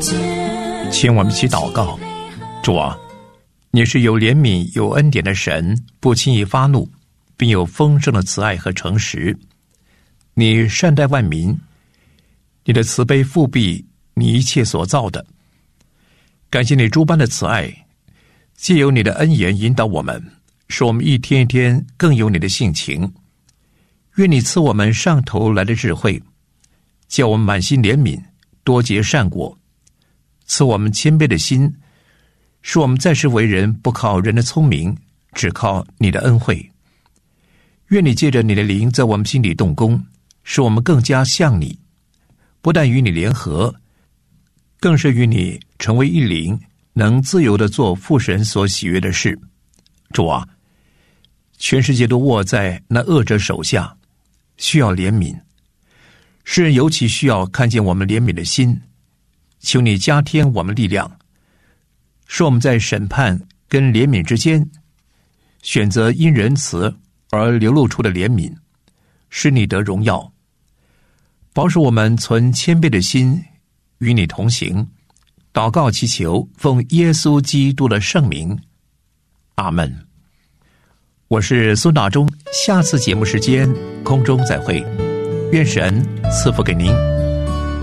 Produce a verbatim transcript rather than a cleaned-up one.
请我们一起祷告。主啊，你是有怜悯有恩典的神，不轻易发怒，并有丰盛的慈爱和诚实。你善待万民，你的慈悲复庇你一切所造的。感谢你诸般的慈爱，藉由你的恩言引导我们，使我们一天一天更有你的性情。愿你赐我们上头来的智慧，叫我们满心怜悯，多结善果。赐我们谦卑的心，使我们在世为人不靠人的聪明，只靠你的恩惠。愿你借着你的灵在我们心里动工，使我们更加像你，不但与你联合，更是与你成为一灵，能自由地做父神所喜悦的事。主啊，全世界都握在那恶者手下，需要怜悯。世人尤其需要看见我们怜悯的心，求你加添我们力量，使我们在审判跟怜悯之间，选择因仁慈而流露出的怜悯，使你得荣耀。保守我们存谦卑的心，与你同行。祷告祈求，奉耶稣基督的圣名，阿们。我是孙大中，下次节目时间空中再会，愿神赐福给您。